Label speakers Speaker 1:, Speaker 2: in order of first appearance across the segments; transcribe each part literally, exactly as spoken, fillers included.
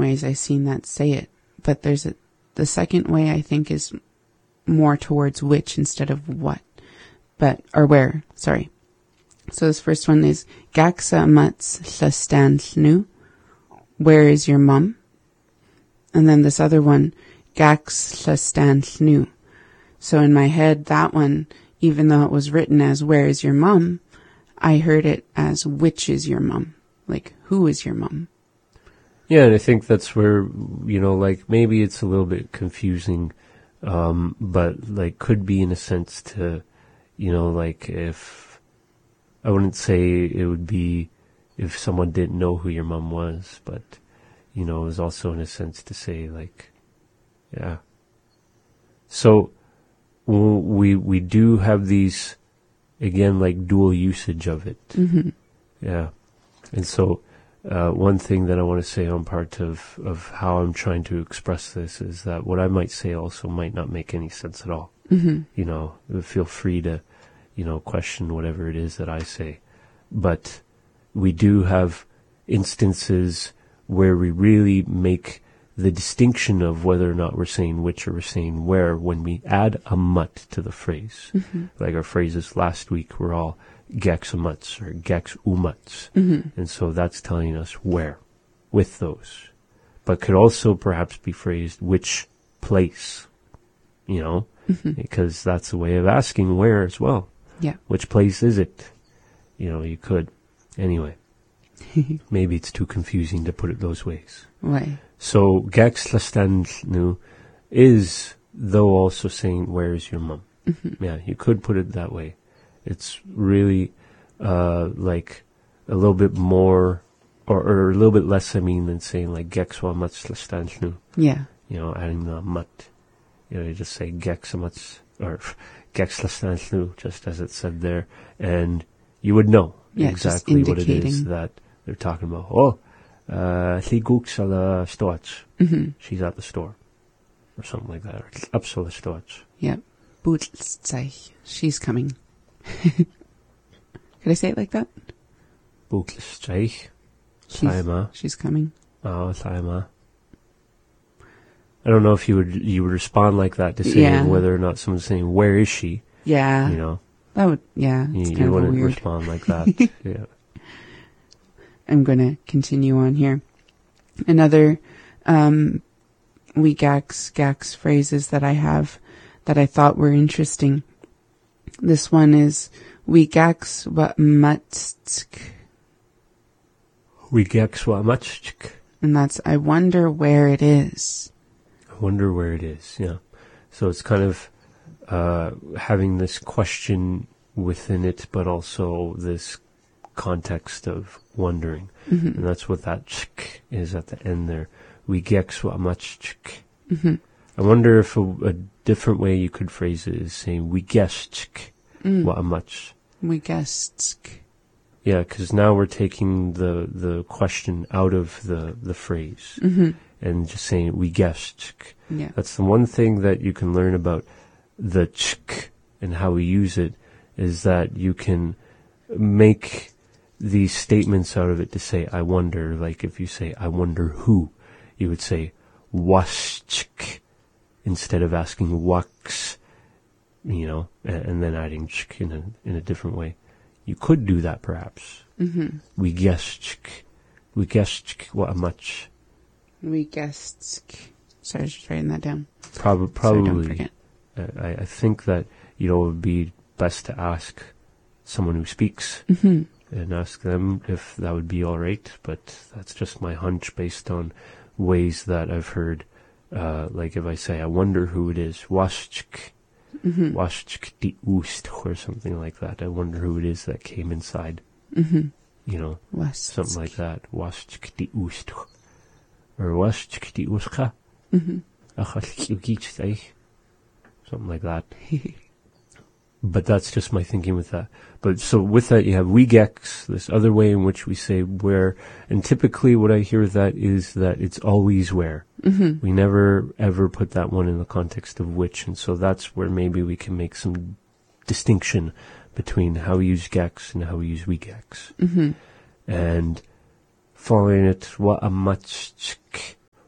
Speaker 1: ways I've seen that say it. But there's a, the second way I think is more towards which instead of what. But, or where, sorry. So this first one is Gaxa Mats Llastanllnu. Where is your mum? And then this other one, Gax Llastanllnu. So in my head, that one, even though it was written as where is your mum, I heard it as which is your mum? Like, who is your mum?
Speaker 2: Yeah, and I think that's where, you know, like, maybe it's a little bit confusing, um, but, like, could be in a sense to, you know, like, if, I wouldn't say it would be if someone didn't know who your mum was, but, you know, it was also in a sense to say, like, yeah. So, we, we do have these, again, like, dual usage of it.
Speaker 1: Mm-hmm.
Speaker 2: Yeah. And so, uh, one thing that I want to say on part of, of how I'm trying to express this is that what I might say also might not make any sense at all.
Speaker 1: Mm-hmm.
Speaker 2: You know, feel free to, you know, question whatever it is that I say. But we do have instances where we really make the distinction of whether or not we're saying which or we're saying where when we add a mut to the phrase.
Speaker 1: Mm-hmm.
Speaker 2: Like our phrases last week were all gex amuts or gex umuts.
Speaker 1: Mm-hmm.
Speaker 2: And so that's telling us where with those. But could also perhaps be phrased which place, you know,
Speaker 1: mm-hmm.
Speaker 2: because that's a way of asking where as well.
Speaker 1: Yeah.
Speaker 2: Which place is it? You know, you could. Anyway, maybe it's too confusing to put it those ways.
Speaker 1: Why?
Speaker 2: So, Gax Llastanllnu is, though, also saying, where is your mum?
Speaker 1: Mm-hmm.
Speaker 2: Yeah, you could put it that way. It's really, uh, like, a little bit more, or, or a little bit less, I mean, than saying, like, Gex wa mats Llastanllnu.
Speaker 1: Yeah.
Speaker 2: You know, adding the mut. You know, you just say Gex mats, or Gex Llastanllnu, just as it said there, and you would know
Speaker 1: yeah,
Speaker 2: exactly what it is that they're talking about. Oh, uh, she gooks at the storage.
Speaker 1: Mm-hmm.
Speaker 2: She's at the store. Or something like that. Or up to the storage.
Speaker 1: Yep. Butlzeit. She's coming. Could I say it like that?
Speaker 2: Butlzeit.
Speaker 1: She's, she's coming.
Speaker 2: Oh, Thaima. I don't know if you would you would respond like that to saying
Speaker 1: yeah.
Speaker 2: whether or not someone's saying, where is she?
Speaker 1: Yeah.
Speaker 2: You know?
Speaker 1: That would, yeah. It's
Speaker 2: you
Speaker 1: kind
Speaker 2: you
Speaker 1: of
Speaker 2: wouldn't
Speaker 1: weird.
Speaker 2: respond like that. Yeah.
Speaker 1: I'm going to continue on here. Another um, we gax, gax phrases that I have that I thought were interesting. This one is we gax wa matsk.
Speaker 2: We gax wa matsk.
Speaker 1: And that's I wonder where it is.
Speaker 2: I wonder where it is, yeah. So it's kind of uh, having this question within it, but also this context of wondering.
Speaker 1: Mm-hmm.
Speaker 2: And that's what that ch is at the end there. We gex wa much ch.
Speaker 1: Mm-hmm.
Speaker 2: I wonder if a, a different way you could phrase it is saying we guess ch
Speaker 1: mm.
Speaker 2: wa much.
Speaker 1: We guess.
Speaker 2: Yeah, because now we're taking the, the question out of the, the phrase
Speaker 1: mm-hmm.
Speaker 2: and just saying we guess ch.
Speaker 1: Yeah.
Speaker 2: That's the one thing that you can learn about the ch and how we use it is that you can make these statements out of it to say, I wonder, like if you say, I wonder who, you would say, waschk, instead of asking wax, you know, and, and then adding ch in a, in a different way. You could do that perhaps.
Speaker 1: Mm-hmm.
Speaker 2: We guessed, we guessed what much.
Speaker 1: We guessed. Sorry, I was just writing that down.
Speaker 2: Prob- probably.
Speaker 1: Sorry, don't forget.
Speaker 2: Uh, I, I think that, you know, it would be best to ask someone who speaks
Speaker 1: mm-hmm.
Speaker 2: and ask them if that would be all right. But that's just my hunch based on ways that I've heard. Uh, like if I say, I wonder who it is, waschk,
Speaker 1: mm-hmm.
Speaker 2: waschk di ust, or something like that. I wonder who it is that came inside.
Speaker 1: Mm-hmm.
Speaker 2: You know,
Speaker 1: Waschk.
Speaker 2: something like that. Waschk di ust. Or waschk di uska.
Speaker 1: Mm-hmm.
Speaker 2: Something like that. But that's just my thinking with that. But so with that, you have we gex, this other way in which we say where, and typically what I hear with that is that it's always where.
Speaker 1: Mm-hmm.
Speaker 2: We never ever put that one in the context of which, and so that's where maybe we can make some distinction between how we use gex and how we use we gex.
Speaker 1: Mm-hmm.
Speaker 2: And following it, wa a much,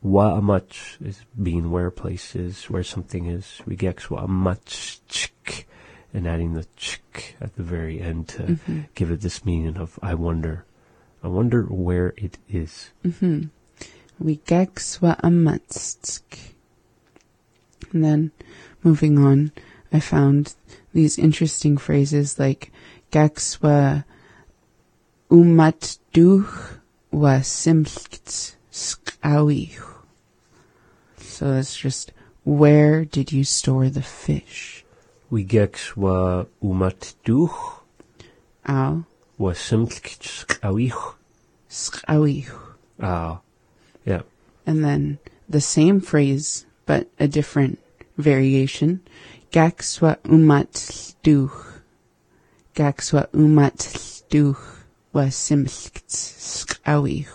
Speaker 2: Wa much is being where a place is, where something is. Regex wa much chik, and adding the chik at the very end to mm-hmm. give it this meaning of I wonder. I wonder where it is.
Speaker 1: Mm-hmm. Regex wa amatsk. And then, moving on, I found these interesting phrases like Gax wa umat duch wa simcht skawich. So that's just, where did you store the fish?
Speaker 2: We gex wa umat duch.
Speaker 1: Ow.
Speaker 2: Wa simcht skawich.
Speaker 1: Skawich.
Speaker 2: Ow. Yeah.
Speaker 1: And then the same phrase, but a different variation. Gax wa umat duch. Gax wa umat duch wa simcht skawich.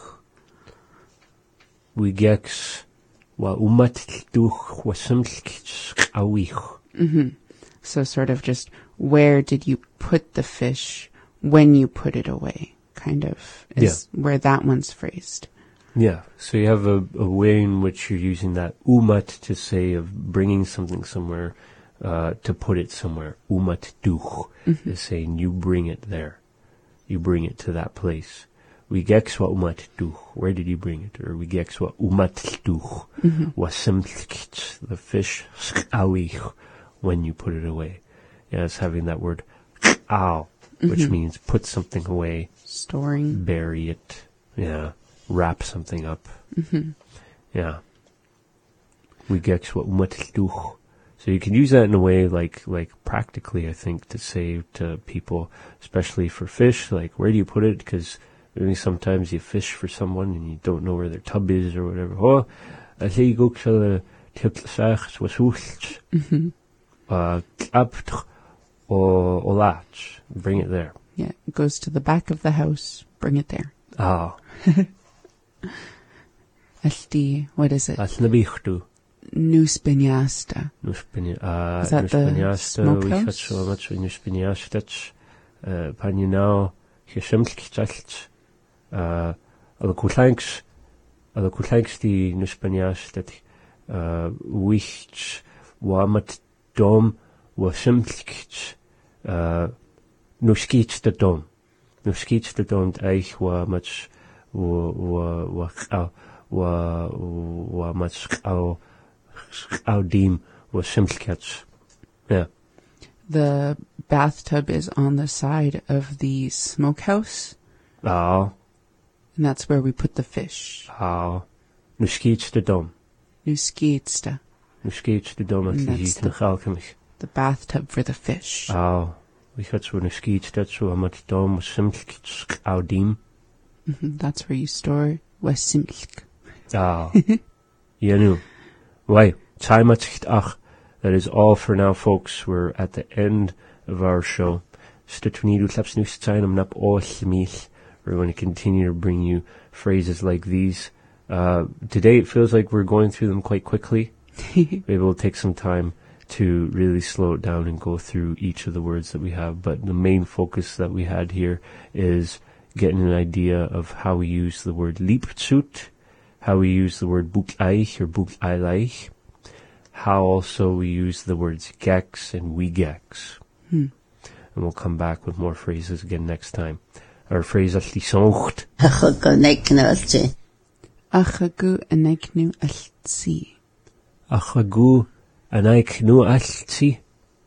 Speaker 2: We gex wa umat duch wa simcht skawich.
Speaker 1: Mm-hmm. So sort of just, where did you put the fish when you put it away? Kind of is yeah. where that one's phrased.
Speaker 2: Yeah, so you have a, a way in which you're using that umat to say of bringing something somewhere, uh, to put it somewhere. Umat duch mm-hmm. is saying you bring it there. You bring it to that place. We gex wa umat duch. Where did you bring it? Or we gex wa umat duch. Wa simcht, the fish, skawich, when you put it away. Yeah, it's having that word ow, which mm-hmm. means put something away.
Speaker 1: Storing.
Speaker 2: Bury it. Yeah. Wrap something up.
Speaker 1: Mm-hmm.
Speaker 2: Yeah. We gex wa umat duch. So you can use that in a way like, like practically, I think, to say to people, especially for fish, like, where do you put it? Because maybe sometimes you fish for someone and you don't know where their tub is or whatever. Oh, I say you go to the tilsach was ulch. Uh, up or olach. Bring it there.
Speaker 1: Yeah, it goes to the back of the house. Bring it there.
Speaker 2: Ah.
Speaker 1: Alti, what is it?
Speaker 2: Asnabichtu.
Speaker 1: Nuspiniasta.
Speaker 2: Nuspiniasta.
Speaker 1: Is that the smokehouse?
Speaker 2: So much nuspiniasta. Uh, Panyanao, Hishemskich. Uh, alle kulanks, alle kulanks die nuspiniasta. Uh, wicht, wamat dom, wasimskich. Uh, nuskich the dom. Nuskich the dom, eich wamat. Wa wa wa wa wa much au au dim was simskets. Yeah.
Speaker 1: The bathtub is on the side of the smokehouse.
Speaker 2: Oh.
Speaker 1: And that's where we put the fish.
Speaker 2: Oh. Nu skeets de dom.
Speaker 1: Nu skeetste.
Speaker 2: Nu skeets de dom at liet nog alchemich.
Speaker 1: The bathtub for the fish.
Speaker 2: Oh. We had so nu skeets dat so amat dom was simskets au dim.
Speaker 1: Mm-hmm. That's where you store Wesimsk.
Speaker 2: Ah, you knew. Right, time at ach. That is all for now, folks. We're at the end of our show. We're going to continue to bring you phrases like these. Uh, today it feels like we're going through them quite quickly. Maybe we'll take some time to really slow it down and go through each of the words that we have. But the main focus that we had here is getting an idea of how we use the word liebzut, how we use the word buchleich or buchleileich, how also we use the words gex and we gex.
Speaker 1: Hmm.
Speaker 2: And we'll come back with more phrases again next time. Our phrase at lisocht.
Speaker 1: Achagu aneknu altsi.
Speaker 2: Achagu aneknu altsi.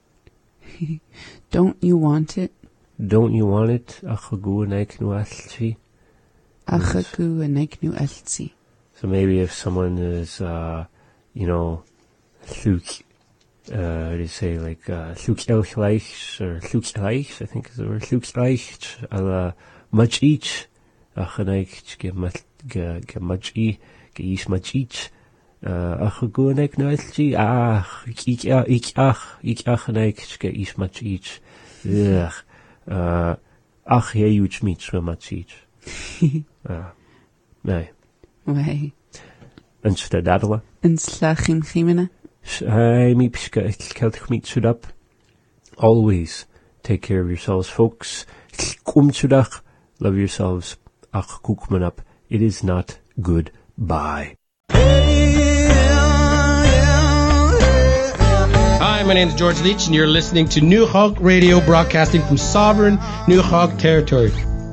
Speaker 1: Don't you want it?
Speaker 2: Don't you want it? Achagu aneknu altsi.
Speaker 1: Achagu aneknu altsi.
Speaker 2: So maybe if someone is, uh, you know, thuk, uh, how do you say, like, uh, thuk elchleich, or thuk leich, I think is the word, thuk leich, ala much each, achaneich, ge much e, ge ish much each, uh, achagu aneknu altsi, ach, ik, ik, ach, ik, achaneich, ge ish much each, ugh, uh, ach, ye uch meets, much each. Uh, nee.
Speaker 1: Wei.
Speaker 2: En stadadala.
Speaker 1: En slachim chimena.
Speaker 2: Hij miepske keltig meet up. Always take care of yourselves, folks. Kumtsudag. Love yourselves. Ach kukman up. It is not good. Bye. Hey!
Speaker 3: my name is George Leach, and you're listening to New Hawk Radio, broadcasting from sovereign New Hawk territory.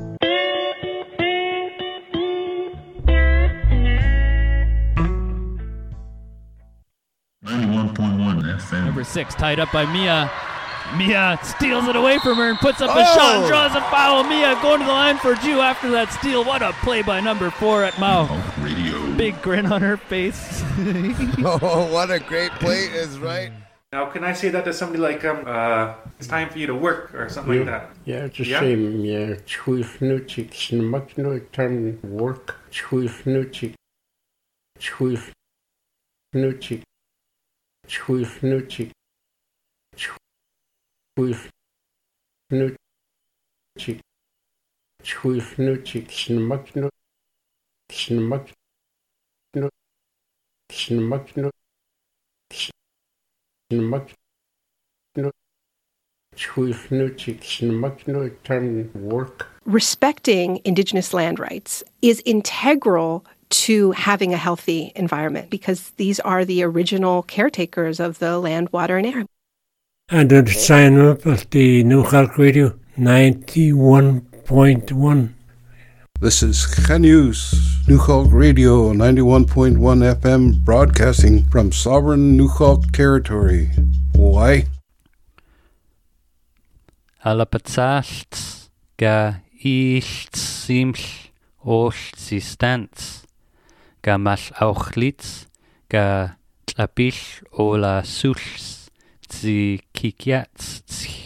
Speaker 4: ninety-one point one F M.
Speaker 5: Number six, tied up by Mia. Mia steals it away from her and puts up a oh. shot and draws a foul. Mia going to the line for Jew after that steal. What a play by number four at Mao.
Speaker 4: Oh, radio.
Speaker 5: Big grin on her face.
Speaker 6: Oh, what a great play is right.
Speaker 7: Now, can I say that to somebody like, um, uh, it's time for you to work or something
Speaker 8: yeah.
Speaker 7: like that?
Speaker 8: Yeah, it's the
Speaker 7: yeah?
Speaker 8: same. Yeah, chwilnuchik, smakno term work, chwilnuchik, chwilnuchik, chwilnuchik, chwilnuchik, chwilnuchik, smakno, smakno, smakno,
Speaker 9: Respecting Indigenous land rights is integral to having a healthy environment because these are the original caretakers of the land, water, and air.
Speaker 10: And I'd sign up at the New Hawk Radio ninety-one point one.
Speaker 11: This is News, New Hawk Radio ninety-one point one F M, broadcasting from sovereign New Hawk territory. Why?
Speaker 12: Alapatsalt ga ilts siml oltsistants ga mal auchlits ga tlapil ola suls tzi kikiats tzi.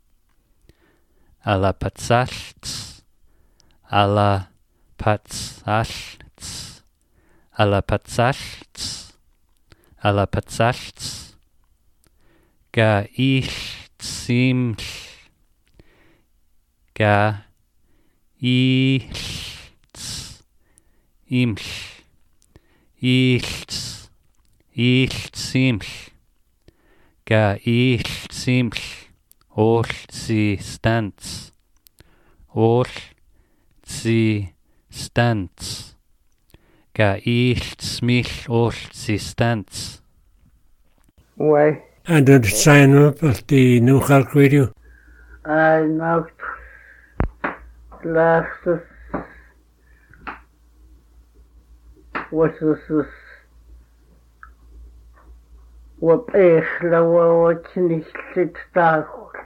Speaker 12: Alapatsalt Alla patsalts, alla patsalts, alla patsalts, ga iltsiml, ga ilts, iml, ilts, iltsiml, ga iltsiml, oltsistants, ol Si stants, ga ilt smil olt si stants.
Speaker 13: Why?
Speaker 10: And I'd sign up at the New Hawk Radio.
Speaker 13: I know last what is this? What is the what nicht sit da?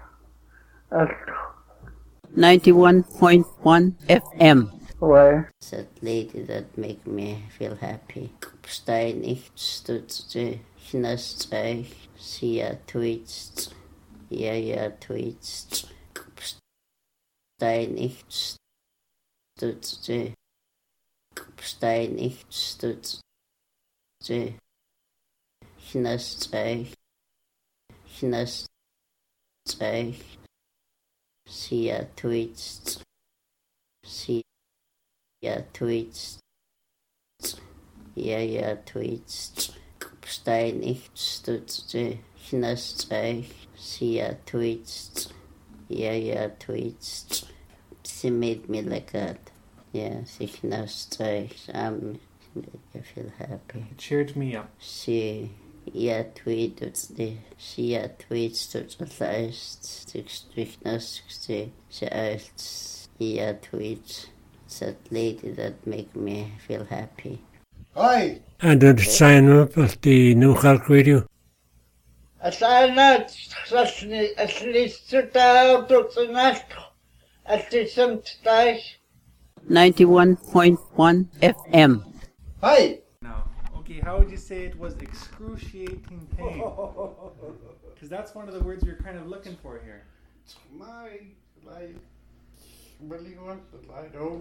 Speaker 14: ninety-one point one F M.
Speaker 13: Why?
Speaker 15: That lady that make me feel happy. Stein nicht stutze, knast euch, sie twitzt, ja ja twitzt. Stein nicht stutze, stein nicht stutze, knast euch, knast euch. Sia twitched, Sia twitched, ja ja twitched, Stein nicht stutzte, knast euch, Sia twitched, ja ja twitched. She made me like that. Yeah, she knast euch, um, I feel happy.
Speaker 7: It cheered me up.
Speaker 15: She Ja, tweets de, ja, tweets tot het lijst, ik strich naast, ze uit, ja, tweets, that lady that make me feel happy.
Speaker 10: Hi! And I'd sign up at the New Hawk Radio.
Speaker 13: I sign up, at least to down to the next, at least
Speaker 14: ninety-one point one F M.
Speaker 13: Hi!
Speaker 7: Okay, how would you say it was excruciating pain? Because that's one of the words you're kind of looking for here.
Speaker 8: My life really wants to lie down.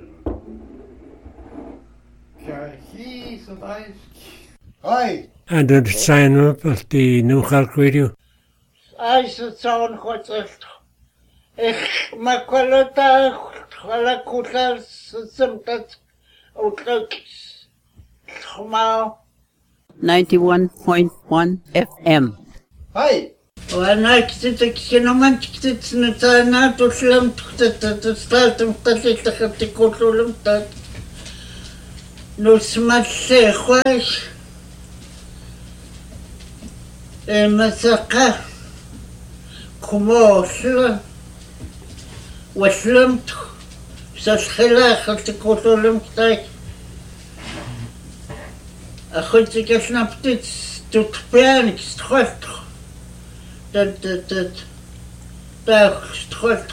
Speaker 8: He's alive. Hi!
Speaker 10: And I'd sign up at the New Hawk Radio.
Speaker 13: I should sound what's it. Ich makwalata wala kutal simtat outlooks.
Speaker 14: ninety-one point one F M.
Speaker 13: Hi! وانا كنت كنا ما كنت نتانا تسلم تستات مختلف تخطي كل مختلف نسمع الشيخ واش e masaka kumoosla waslumt saskhilaakhal tikululumtai akhutigasnaptit tutpianik stkhalt dat dat dat dat stkhalt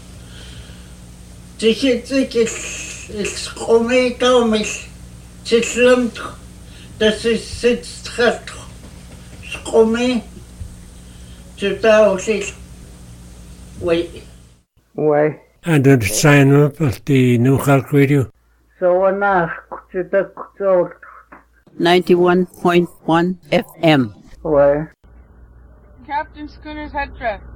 Speaker 13: tikit ilsqumitaumil tislumt das is sit stkhalt squmi tutausil wai
Speaker 10: wai and the sign up at the New York Radio.
Speaker 13: So enough to the
Speaker 14: ninety-one point one F M.
Speaker 13: Where?
Speaker 16: Captain Schooner's head dress.